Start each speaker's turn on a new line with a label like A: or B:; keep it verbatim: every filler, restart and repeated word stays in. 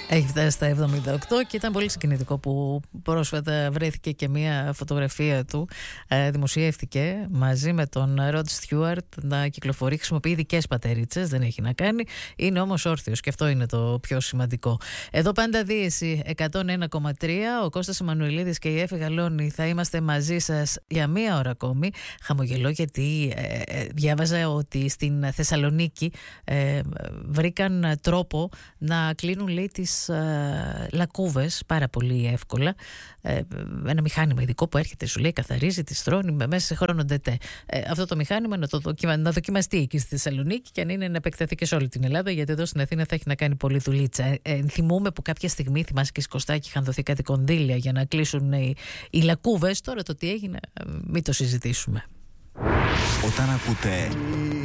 A: Έχει φτάσει στα εβδομήντα οκτώ και ήταν πολύ συγκινητικό που πρόσφατα βρέθηκε και μια φωτογραφία του, ε, δημοσιεύτηκε μαζί με τον Ροντ Στιούαρτ να κυκλοφορεί. Χρησιμοποιεί ειδικές πατερίτσες, δεν έχει να κάνει, είναι όμως όρθιος και αυτό είναι το πιο σημαντικό. Εδώ πάντα δίεση εκατόν ένα κόμμα τρία, ο Κώστας Εμμανουηλίδης και η Έφη Γαλώνη θα είμαστε μαζί σας για μία ώρα ακόμη. Χαμογελώ γιατί ε, ε, διάβαζα ότι στην Θεσσαλονίκη ε, βρήκαν τρόπο να κλείνουν, λέει, τις λακκούβες πάρα πολύ εύκολα. Ε, ένα μηχάνημα ειδικό που έρχεται, σου λέει, καθαρίζει, τη στρώνει μέσα σε χρόνο ντετέ. Ε, αυτό το μηχάνημα να, το δοκιμα, να δοκιμαστεί εκεί στη Θεσσαλονίκη και αν είναι να επεκταθεί και σε όλη την Ελλάδα, γιατί εδώ στην Αθήνα θα έχει να κάνει πολύ δουλίτσα. Ε, ε, θυμούμε που κάποια στιγμή, θυμάσαι και Κωστάκη, είχαν δοθεί κάτι κονδύλια για να κλείσουν οι, οι λακκούβες. Τώρα το τι έγινε, μην το συζητήσουμε.
B: Όταν ακούτε